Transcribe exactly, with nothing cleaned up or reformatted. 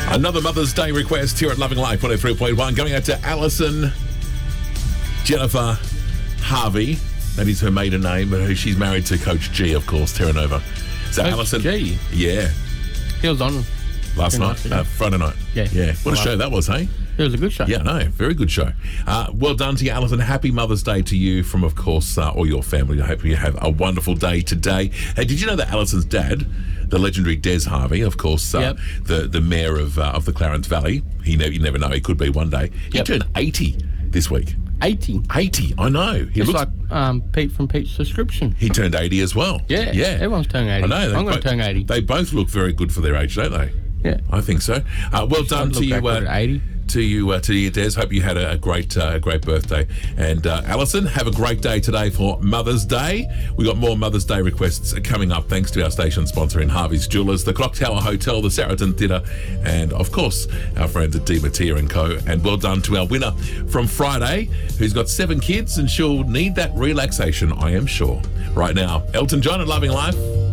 Another Mother's Day request here at Loving Life one oh three point one. Going out to Alison Jennifer Harvey. That is her maiden name, but she's married to Coach G, of course, Terra Nova. So Coach Alison, G? Yeah. He was on Last night, night, uh, Friday night. Yeah. Yeah. What a Well, show that was, hey? It was a good show. Yeah, no, very good show. Uh, well done to you, Alison. Happy Mother's Day to you from, of course, uh, all your family. I hope you have a wonderful day today. Hey, did you know that Alison's dad, the legendary Des Harvey, of course, uh, Yep. the the mayor of uh, of the Clarence Valley, he never, you never know, he could be one day. He Yep. turned eighty this week. eighty. eighty, I know. He It's looks. like um, Pete from Pete's Description. He turned eighty as well. Yeah. yeah. Everyone's turning eighty. I know. they I'm going both- to turn eighty. They both look very good for their age, don't they? Yeah. I think so. Uh, well done Don't to look you, that good uh, at eighty. to you, uh, to you, Des. Hope you had a, a great, uh, a great birthday. And uh, Alison, have a great day today for Mother's Day. We got more Mother's Day requests coming up, thanks to our station sponsor in Harvey's Jewelers, the Clock Tower Hotel, the Saracen Theatre, and of course our friends at Di Mattia and Co. And well done to our winner from Friday, who's got seven kids, and she'll need that relaxation, I am sure. Right now, Elton John and Loving Life.